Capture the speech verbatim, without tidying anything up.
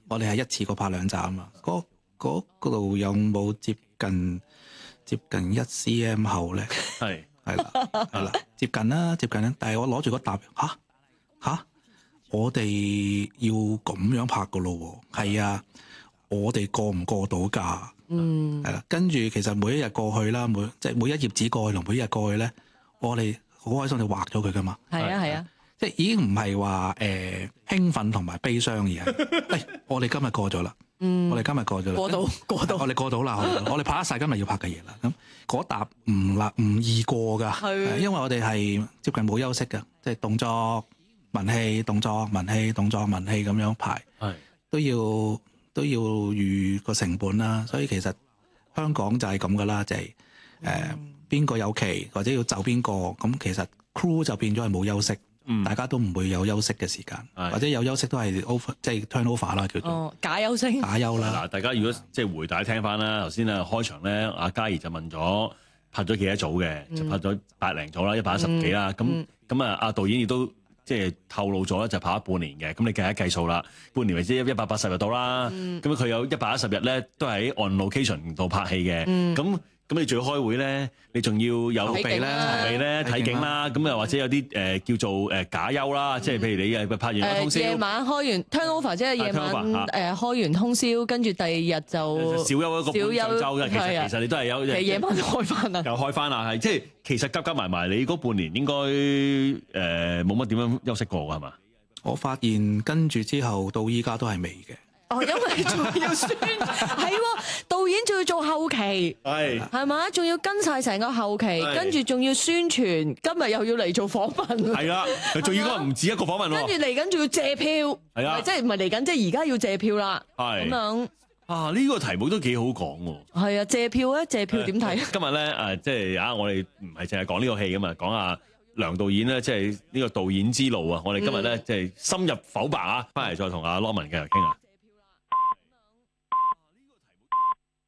我哋係一次過拍兩集啊嘛。嗰嗰度有冇接近接近一 cm 厚咧？ 係係啦係啦，接近啦接近啦。但係我攞住嗰沓吓吓，我哋要咁樣拍噶咯喎。係啊，我哋過唔過到㗎？ 嗯， 係啦。跟住其實每一日過去啦，每即係每一頁紙過去同每一日過去咧，我哋好開心地畫咗佢㗎嘛。 係啊係啊。 即係已經唔係話誒興奮同埋悲傷而係，誒我哋今日過咗啦， 嗯， 我哋今日過咗啦， 過到過到， 我哋過到啦，我哋拍得晒今日要拍嘅嘢啦。咁嗰沓唔難唔易過㗎， 係因為我哋係接近冇休息㗎，即係動作文戲、動作文戲、動作文戲咁樣排， 係都要都要預個成本啦。所以其實香港就係咁㗎啦，就係誒邊個有期或者要就邊個，咁其實 crew 就變咗係冇休息。嗯、大家都唔會有休息嘅時間，或者有休息都係 over 即係 turnover 啦，叫做、 哦、假休息， 假休啦。 嗱，大家如果即係回帶聽翻啦，頭先啊開場咧，阿嘉怡就問咗拍咗幾多組嘅，嗯、就拍咗百零組啦，一百一十幾啦。咁咁啊，阿導演亦都即係透露咗咧，就拍咗半年嘅。咁你計一計數啦，半年或者一百八十日到啦。咁佢、嗯、有一百一十日咧，都喺 on location 度拍戲嘅。咁、嗯咁你仲要開會咧，你仲要有籌備咧、 籌備咧、睇景啦，咁又或者有啲誒、呃、叫做誒假休啦，即係譬如你誒拍完通宵， 夜、呃、晚開完 turnover 即係夜晚誒、啊呃、開完通宵，跟住第二日就小休一個半上週嘅，其實、啊、其實你都係有其實夜晚開翻啦， 又開翻啦，係即係其實夾夾埋埋，你嗰半年應該誒冇乜點樣休息過㗎係嘛？ 我發現跟住之後到依家都係未嘅。 哦，因為仲要宣係喎，導演仲要做後期， 係係嘛，仲要跟晒成個後期，跟住仲要宣傳，今日又要嚟做訪問， 係啦，佢仲要嗰個唔止一個訪問喎， 跟住嚟緊仲要借票，係啊，即係唔係嚟緊，即係而家要借票啦，係咁樣啊，呢個題目都幾好講喎， 係啊，借票咧，借票點睇？ 今日咧誒，即係啊，我哋唔係淨係講呢個戲噶嘛，講下梁導演咧，即係呢個導演之路啊，我哋今日咧即係深入剖白啊，翻嚟再同阿 Norman 繼續傾啊。